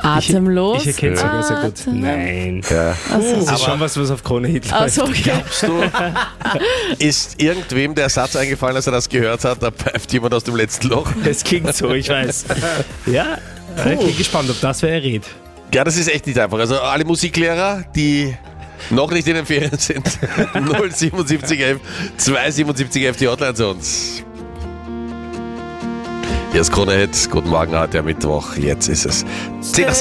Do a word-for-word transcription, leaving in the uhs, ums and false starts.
Atemlos. Ich erkenne es sogar sehr gut. Atem- Nein. Ja. Das ist schon was, was auf Krone Hit läuft. Also, okay. Glaubst du, ist irgendwem der Satz eingefallen, als er das gehört hat, da pfeift jemand aus dem letzten Loch? Das klingt so, ich weiß. Ja, ich bin gespannt, ob das wer errät. Ja, das ist echt nicht einfach. Also alle Musiklehrer, die noch nicht in den Ferien sind, null siebenundsiebzig elf zweihundertsiebenundsiebzig elf die Hotline zu uns. Hier ist Krone Hit. Guten Morgen, heute am Mittwoch. Jetzt ist es zehn nach